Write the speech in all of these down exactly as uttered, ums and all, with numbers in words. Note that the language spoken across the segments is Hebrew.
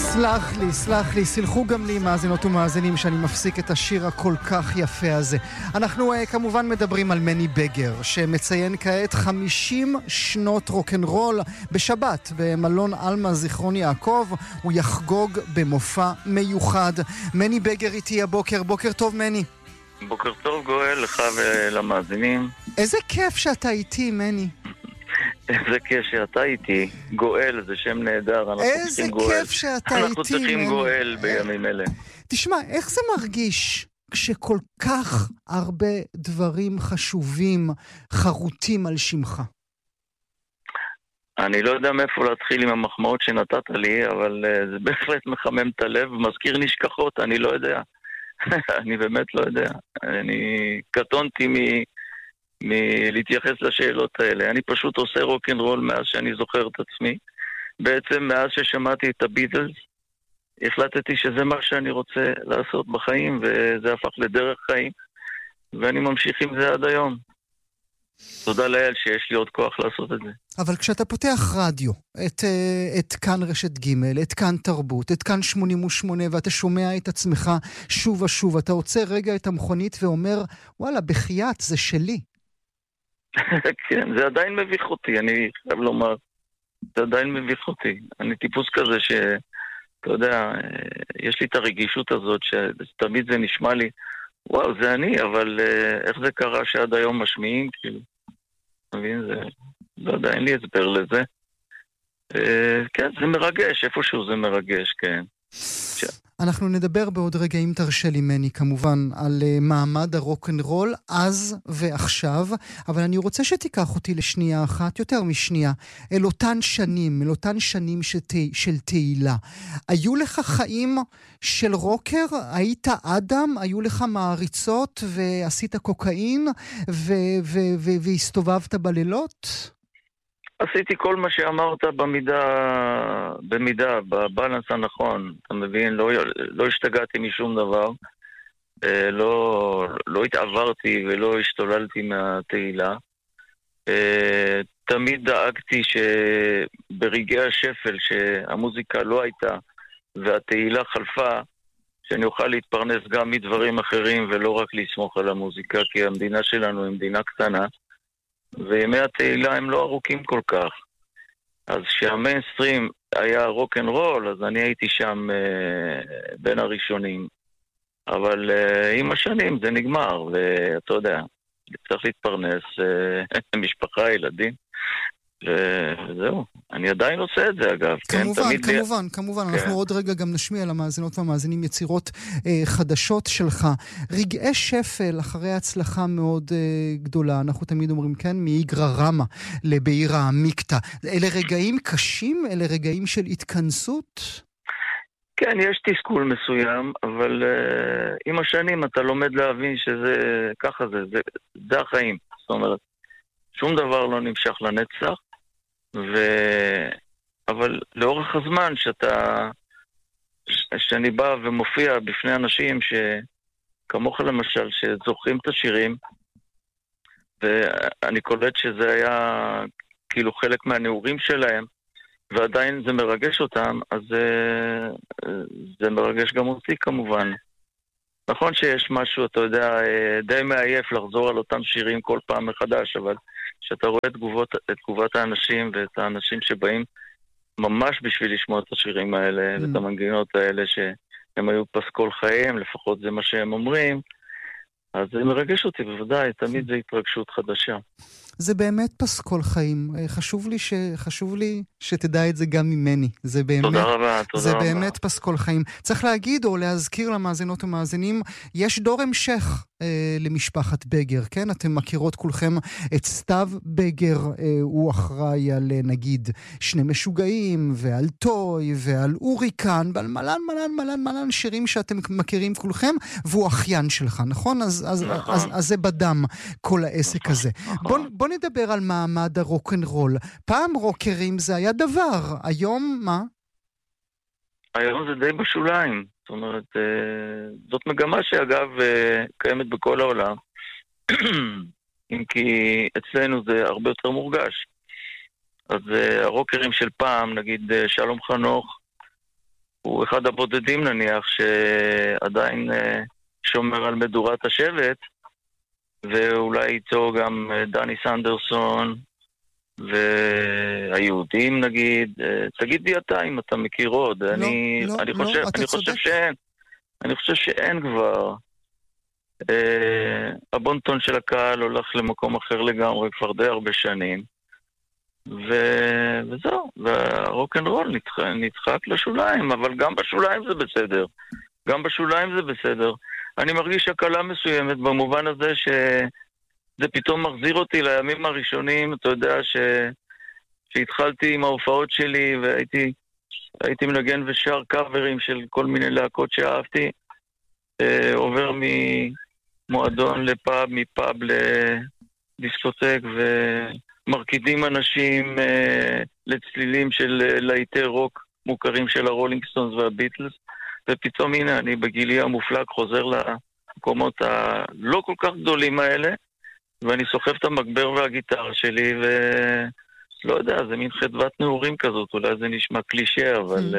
סלח לי, סלח לי, סלחו גם לי מאזינות ומאזינים שאני מפסיק את השיר הכל כך יפה הזה. אנחנו uh, כמובן מדברים על מני בגר, שמציין כעת חמישים שנות רוק'נ'רול בשבת במלון אלמה זיכרון יעקב. הוא יחגוג במופע מיוחד. מני בגר איתי הבוקר, בוקר טוב מני. בוקר טוב גואל, לך ולמאזינים. איזה כיף שאתה איתי מני. איזה כיף שאתה איתי. גואל זה שם נהדר. איזה כיף שאתה איתי. אנחנו צריכים גואל בימים אלה. תשמע, איך זה מרגיש כשכל כך הרבה דברים חשובים חרוטים על שמך? אני לא יודע מאיפה להתחיל עם המחמאות שנתת לי, אבל זה בהחלט מחמם את הלב, מזכיר נשכחות, אני לא יודע. אני באמת לא יודע. אני קטונתי מ... מלהתייחס לשאלות האלה. אני פשוט עושה רוק'נ'רול מאז שאני זוכר את עצמי. בעצם מאז ששמעתי את הביטלס, החלטתי שזה מה שאני רוצה לעשות בחיים, וזה הפך לדרך חיים, ואני ממשיך עם זה עד היום. תודה לאל שיש לי עוד כוח לעשות את זה. אבל כשאתה פותח רדיו, את, את כאן רשת ג', את כאן תרבות, את כאן שמונים ושמונה, ואתה שומע את עצמך שוב ושוב, אתה עוצר רגע את המכונית ואומר, וואלה, בחייאת, זה שלי. כן, זה עדיין מביך אותי, אני חייב לומר, זה עדיין מביך אותי. אני טיפוס כזה ש, אתה יודע, יש לי את הרגישות הזאת, שתמיד זה נשמע לי, וואו, זה אני, אבל איך זה קרה שעד היום משמיעים, כאילו, מבין, זה, לא יודע, אין לי הסבר לזה. כן, זה מרגש, איפשהו זה מרגש, כן. אנחנו נדבר בעוד רגעים, תרשה לי מני, כמובן, על uh, מעמד הרוק'נ'רול, אז ועכשיו, אבל אני רוצה שתיקח אותי לשנייה אחת, יותר משנייה, אל אותן שנים, אל אותן שנים שת... של תהילה. היו לך חיים של רוקר? היית אדם? היו לך מעריצות ועשית קוקאין ו... ו... ו... והסתובבת בלילות? עשיתי כל מה שאמרת במידה, במידה, בבלנס הנכון, אתה מבין, לא, לא השתגעתי משום דבר, לא, לא התעברתי ולא השתוללתי מהתהילה, תמיד דאגתי שברגעי השפל שהמוזיקה לא הייתה והתהילה חלפה, שאני אוכל להתפרנס גם מדברים אחרים ולא רק לסמוך על המוזיקה, כי המדינה שלנו היא מדינה קטנה, וימי התהילה הם לא ארוכים כל כך. אז שהמיינסטרים היה רוק'נ'רול, אז אני הייתי שם אה, בין הראשונים. אבל אה, עם השנים זה נגמר, ואתה יודע, צריך להתפרנס, אה, משפחה, ילדים, וזהו. אני עדיין עושה את זה אגב. כמובן, כן, כמובן, לי... כמובן. כן. אנחנו עוד רגע גם נשמיע למאזינות והמאזינים יצירות אה, חדשות שלך. רגעי שפל אחרי הצלחה מאוד אה, גדולה, אנחנו תמיד אומרים כן, מאיגרא רמא לבעיר העמיקתא. אלה רגעים קשים? אלה רגעים של התכנסות? כן, יש תסכול מסוים, אבל uh, עם השנים אתה לומד להבין שזה, ככה זה, זה, זה החיים. זאת אומרת, שום דבר לא נמשך לנצח, ו... אבל לאורך הזמן שאתה, ש... שאני בא ומופיע בפני אנשים שכמוך למשל, שזוכרים את השירים, ואני קולט שזה היה כאילו חלק מהנעורים שלהם, ועדיין זה מרגש אותם, אז זה, זה מרגש גם אותי כמובן. נכון שיש משהו, אתה יודע, די מעייף לחזור על אותם שירים כל פעם מחדש, אבל כשאתה רואה את תגובות, את תגובת האנשים ואת האנשים שבאים ממש בשביל לשמוע את השירים האלה, mm. ואת המנגינות האלה שהם היו פסקול חיים, לפחות זה מה שהם אומרים, אז זה מרגש אותי בוודאי, תמיד זה התרגשות חדשה. זה באמת פסקול חיים. חשוב לי ש... חשוב לי שתדע את זה גם ממני. זה באמת, תודה רבה, תודה זה רבה. זה באמת פסקול חיים. צריך להגיד או להזכיר למאזינות ומאזינים, יש דור המשך אה, למשפחת בגר, כן? אתם מכירות כולכם את סתיו בגר, אה, הוא אחראי על נגיד שני משוגעים, ועל טוי, ועל אוריקן, ועל מלן מלן מלן מלן שירים שאתם מכירים כולכם, והוא אחיין שלך, נכון? אז, אז, נכון. אז, אז זה בדם כל העסק נכון, הזה. נכון. בוא, בוא נדבר על מעמד הרוק'נ'רול. פעם רוקרים זה היה דבר, היום מה? היום זה די בשוליים. זאת אומרת, זאת מגמה שאגב קיימת בכל העולם, אם כי אצלנו זה הרבה יותר מורגש. אז הרוקרים של פעם, נגיד שלום חנוך, הוא אחד הבודדים נניח שעדיין שומר על מדורת השבט, ואולי איתו גם דני סנדרסון והיהודים נגיד. תגיד לי אתה אם אתה מכיר עוד. לא, אני, לא, אני לא, חושב, אתה אני צודק. חושב שאין. אני חושב שאין כבר. הבונטון של הקהל הולך למקום אחר לגמרי כבר די הרבה שנים. ו... וזהו, והרוק'נ'רול נדחק, נדחק לשוליים, אבל גם בשוליים זה בסדר. גם בשוליים זה בסדר. אני מרגיש הקלה מסוימת במובן הזה שזה פתאום מחזיר אותי לימים הראשונים. אתה יודע ש... שהתחלתי עם ההופעות שלי והייתי הייתי מנגן ושר קאברים של כל מיני להקות שאהבתי. אה, עובר ממועדון לפאב, מפאב לדיסקוטק ומרקידים אנשים אה, לצלילים של אה, להיטי רוק מוכרים של הרולינג סטונס והביטלס. ופתאום הנה אני בגילי המופלג חוזר למקומות הלא כל כך גדולים האלה, ואני סוחב את המגבר והגיטרה שלי, ולא יודע, זה מין חדוות נעורים כזאת, אולי זה נשמע קלישה, אבל,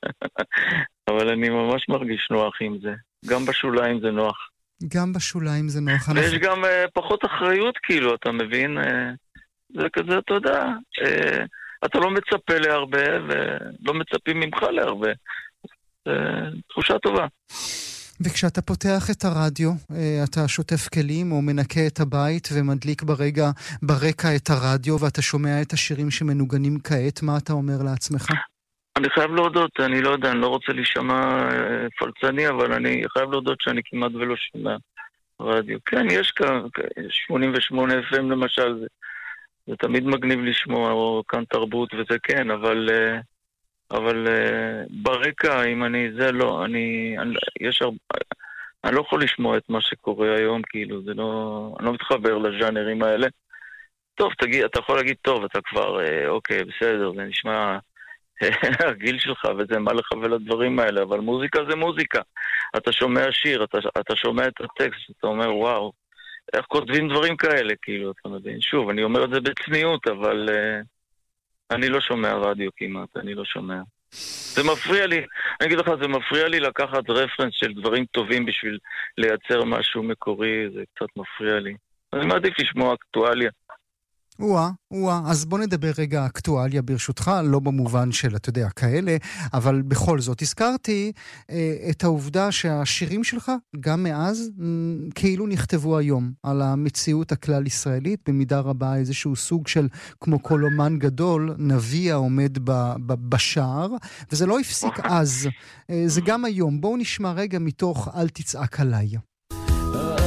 אבל אני ממש מרגיש נוח עם זה. גם בשוליים זה נוח. גם בשוליים זה נוח. ויש גם פחות אחריות, כאילו, אתה מבין? זה כזה, אתה יודע, אתה לא מצפה להרבה, ולא מצפים ממך להרבה. תחושה טובה. וכשאתה פותח את הרדיו, אתה שוטף כלים או מנקה את הבית ומדליק ברגע, ברקע את הרדיו ואתה שומע את השירים שמנוגנים כעת, מה אתה אומר לעצמך? אני חייב להודות, אני לא יודע, אני לא רוצה להישמע פלצני, אבל אני חייב להודות שאני כמעט ולא שומע רדיו. כן, יש כאן שמונים ושמונה אף אם למשל, זה, זה תמיד מגניב לשמוע, או כאן תרבות וזה כן, אבל... אבל uh, ברקע, אם אני, זה לא, אני, אני, יש הרבה, אני לא יכול לשמוע את מה שקורה היום, כאילו, זה לא, אני לא מתחבר לז'אנרים האלה. טוב, תגיד, אתה יכול להגיד, טוב, אתה כבר, אה, אוקיי, בסדר, זה נשמע הגיל שלך, וזה מה לך ולדברים האלה, אבל מוזיקה זה מוזיקה. אתה שומע שיר, אתה, אתה שומע את הטקסט, אתה אומר, וואו, איך כותבים דברים כאלה, כאילו, אתה מבין? שוב, אני אומר את זה בצניעות, אבל... Uh, אני לא שומע רדיו כמעט, אני לא שומע. זה מפריע לי, אני אגיד לך, זה מפריע לי לקחת רפרנס של דברים טובים בשביל לייצר משהו מקורי, זה קצת מפריע לי. אני מעדיף לשמוע אקטואליה. וואה, וואה, אז בוא נדבר רגע אקטואליה ברשותך, לא במובן של, אתה יודע, כאלה, אבל בכל זאת, הזכרתי אה, את העובדה שהשירים שלך, גם מאז, מ, כאילו נכתבו היום, על המציאות הכלל ישראלית, במידה רבה איזשהו סוג של, כמו כל אומן גדול, נביא העומד ב, ב, בשער, וזה לא הפסיק אז, אה, זה גם היום. בואו נשמע רגע מתוך אל תצעק עליי.